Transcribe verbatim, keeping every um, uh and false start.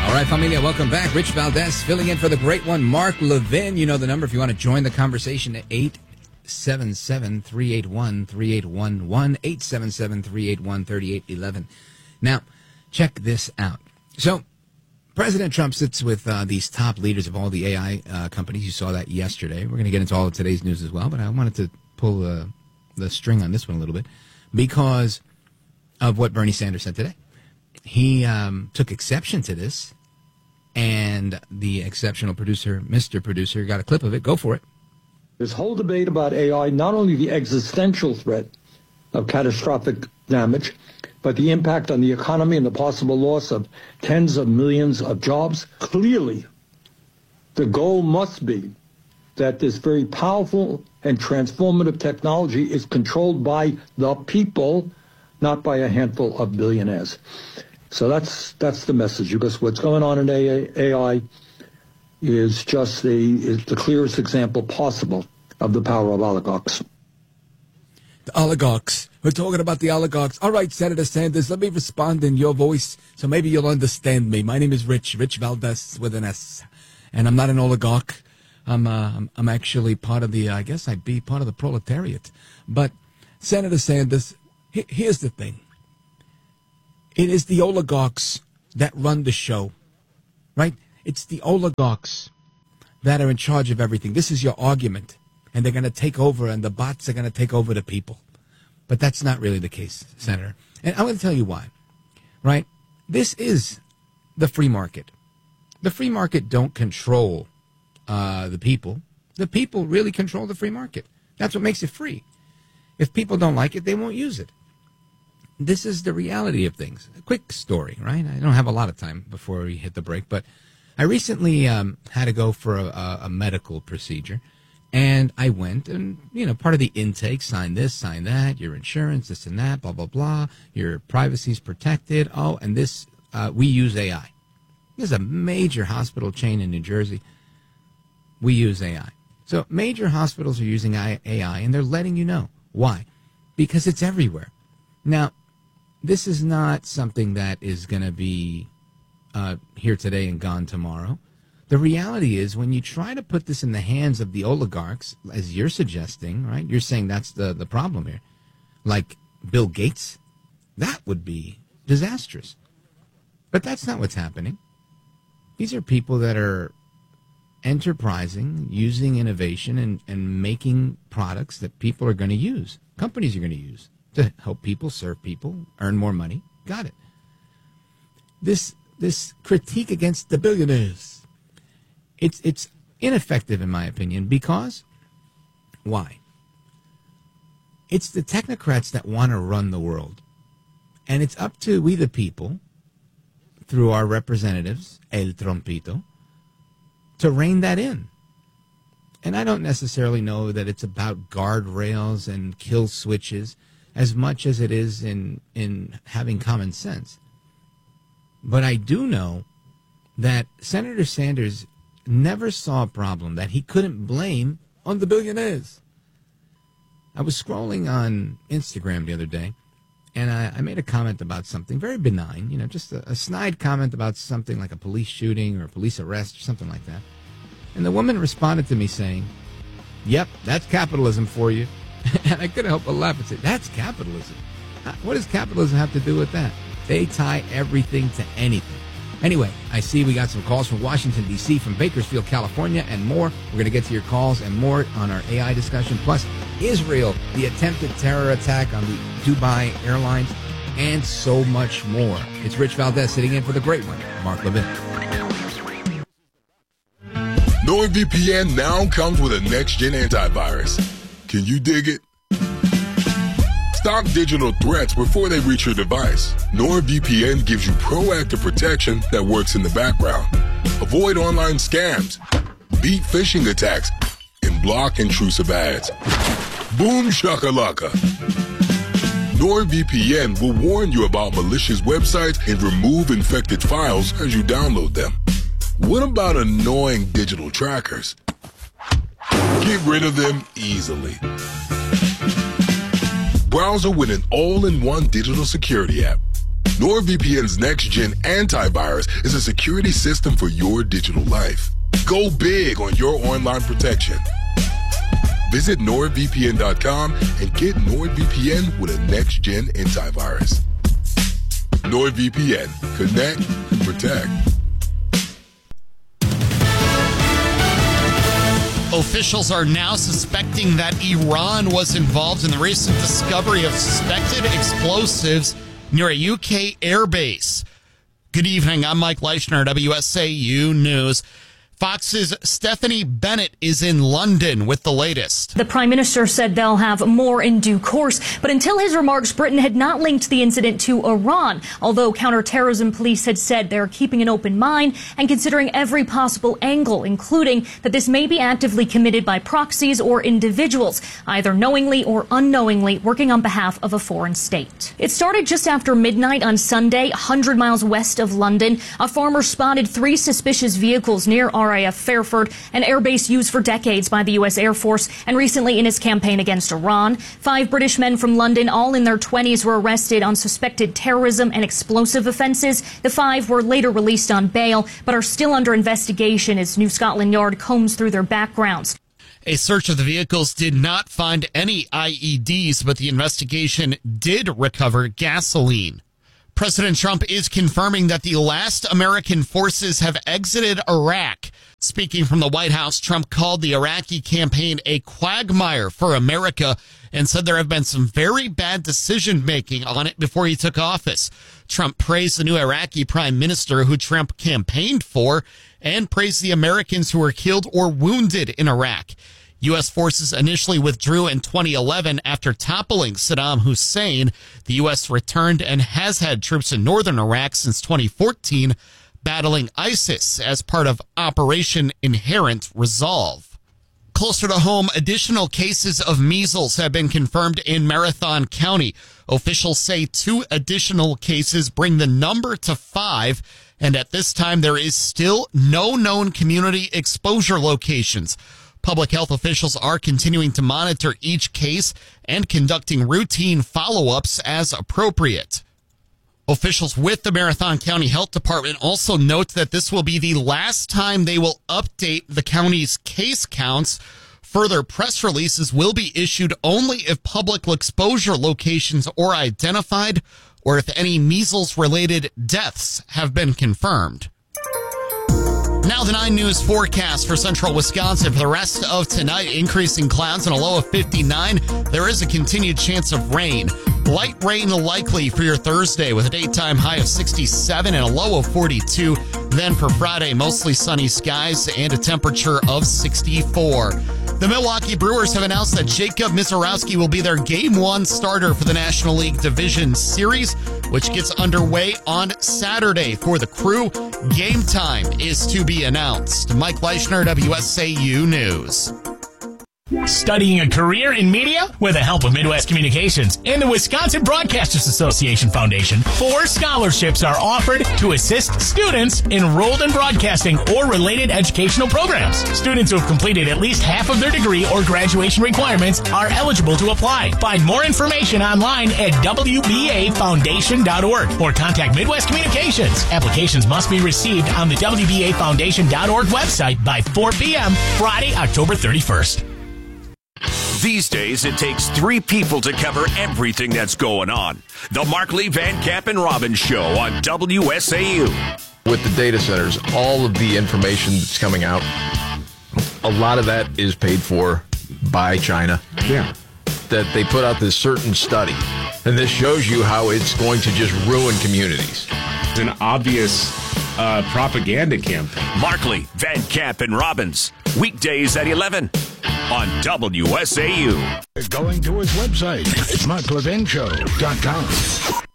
All right, familia, welcome back. Rich Valdez filling in for the great one, Mark Levin. You know the number if you want to join the conversation at eight seven seven, three eight one, three eight one one, eight seven seven, three eight one, three eight one one. Now, check this out. So, President Trump sits with uh, these top leaders of all the A I uh, companies. You saw that yesterday. We're going to get into all of today's news as well, but I wanted to pull uh, the string on this one a little bit because of what Bernie Sanders said today. He um, took exception to this, and the exceptional producer, Mister Producer, got a clip of it. Go for it. This whole debate about A I, not only the existential threat of catastrophic damage, but the impact on the economy and the possible loss of tens of millions of jobs. Clearly, the goal must be that this very powerful and transformative technology is controlled by the people, not by a handful of billionaires. So that's that's the message. Because what's going on in A I is just the is the clearest example possible of the power of oligarchs. The oligarchs. We're talking about the oligarchs. All right, Senator Sanders, let me respond in your voice so maybe you'll understand me. My name is Rich, Rich Valdez with an S, and I'm not an oligarch. I'm uh, I'm, I'm actually part of the, I guess I'd be part of the proletariat. But, Senator Sanders, he, here's the thing. It is the oligarchs that run the show, right? It's the oligarchs that are in charge of everything. This is your argument, and they're going to take over, and the bots are going to take over the people. But that's not really the case, Senator. And I'm going to tell you why, right? This is the free market. The free market don't control uh, the people. The people really control the free market. That's what makes it free. If people don't like it, they won't use it. This is the reality of things. A quick story, right? I don't have a lot of time before we hit the break, but I recently um, had to go for a, a medical procedure, and I went, and, you know, part of the intake, sign this, sign that, your insurance, this and that, blah, blah, blah, your privacy's protected. Oh, and this, uh, we use A I. There's a major hospital chain in New Jersey. We use A I. So major hospitals are using A I, and they're letting you know. Why? Because it's everywhere. Now, this is not something that is going to be uh, here today and gone tomorrow. The reality is when you try to put this in the hands of the oligarchs, as you're suggesting, right? You're saying that's the, the problem here. Like Bill Gates, that would be disastrous. But that's not what's happening. These are people that are enterprising, using innovation, and, and making products that people are going to use, companies are going to use to help people, serve people, earn more money. Got it. This this critique against the billionaires, it's it's ineffective in my opinion because why? It's the technocrats that want to run the world. And it's up to we the people, through our representatives, El Trompito, to rein that in. And I don't necessarily know that it's about guardrails and kill switches as much as it is in in having common sense. But I do know that Senator Sanders never saw a problem that he couldn't blame on the billionaires. I was scrolling on Instagram the other day, and I, I made a comment about something very benign, you know, just a, a snide comment about something like a police shooting or a police arrest or something like that. And the woman responded to me saying, "Yep, that's capitalism for you." And I couldn't help but laugh and say, that's capitalism. What does capitalism have to do with that? They tie everything to anything. Anyway, I see we got some calls from Washington, D C, from Bakersfield, California, and more. We're going to get to your calls and more on our A I discussion. Plus, Israel, the attempted terror attack on the Dubai Airlines, and so much more. It's Rich Valdez sitting in for the great one, Mark Levin. NordVPN now comes with a next-gen antivirus. Can you dig it? Stop digital threats before they reach your device. NordVPN gives you proactive protection that works in the background. Avoid online scams, beat phishing attacks, and block intrusive ads. Boom shakalaka. NordVPN will warn you about malicious websites and remove infected files as you download them. What about annoying digital trackers? Get rid of them easily. Browser with an all-in-one digital security app. NordVPN's next-gen antivirus is a security system for your digital life. Go big on your online protection. Visit nord V P N dot com and get NordVPN with a next-gen antivirus. NordVPN. Connect. Protect. Officials are now suspecting that Iran was involved in the recent discovery of suspected explosives near a U K airbase. Good evening. I'm Mike Leischner, W S A U News. Fox's Stephanie Bennett is in London with the latest. The Prime Minister said they'll have more in due course, but until his remarks, Britain had not linked the incident to Iran, although counterterrorism police had said they're keeping an open mind and considering every possible angle, including that this may be actively committed by proxies or individuals, either knowingly or unknowingly working on behalf of a foreign state. It started just after midnight on Sunday, one hundred miles west of London. A farmer spotted three suspicious vehicles near R A F Fairford, an airbase used for decades by the U S Air Force and recently in its campaign against Iran. Five British men from London, all in their twenties, were arrested on suspected terrorism and explosive offences. The five were later released on bail, but are still under investigation as New Scotland Yard combs through their backgrounds. A search of the vehicles did not find any I E Ds, but the investigation did recover gasoline. President Trump is confirming that the last American forces have exited Iraq. Speaking from the White House, Trump called the Iraqi campaign a quagmire for America and said there have been some very bad decision-making on it before he took office. Trump praised the new Iraqi prime minister who Trump campaigned for and praised the Americans who were killed or wounded in Iraq. U S forces initially withdrew in twenty eleven after toppling Saddam Hussein. The U S returned and has had troops in northern Iraq since twenty fourteen, battling ISIS as part of Operation Inherent Resolve. Closer to home, additional cases of measles have been confirmed in Marathon County. Officials say two additional cases bring the number to five, and at this time there is still no known community exposure locations. Public health officials are continuing to monitor each case and conducting routine follow-ups as appropriate. Officials with the Marathon County Health Department also note that this will be the last time they will update the county's case counts. Further press releases will be issued only if public exposure locations are identified or if any measles-related deaths have been confirmed. Now the nine News forecast for central Wisconsin for the rest of tonight. Increasing clouds and a low of fifty-nine. There is a continued chance of rain. Light rain likely for your Thursday with a daytime high of sixty-seven and a low of forty-two. Then for Friday, mostly sunny skies and a temperature of sixty-four. The Milwaukee Brewers have announced that Jacob Misiorowski will be their Game one starter for the National League Division Series, which gets underway on Saturday for the Crew. Game time is to be announced. Mike Leischner, W S A U News. Studying a career in media? With the help of Midwest Communications and the Wisconsin Broadcasters Association Foundation, four scholarships are offered to assist students enrolled in broadcasting or related educational programs. Students who have completed at least half of their degree or graduation requirements are eligible to apply. Find more information online at w b a foundation dot org or contact Midwest Communications. Applications must be received on the w b a foundation dot org website by four p.m. Friday, October thirty-first. These days, it takes three people to cover everything that's going on. The Markley, Van Camp, and Robbins Show on W S A U. With the data centers, all of the information that's coming out, a lot of that is paid for by China. Yeah. That they put out this certain study, and this shows you how it's going to just ruin communities. It's an obvious uh, propaganda campaign. Markley, Van Camp, and Robbins. Weekdays at eleven on W S A U. Going to his website, mark levin show dot com.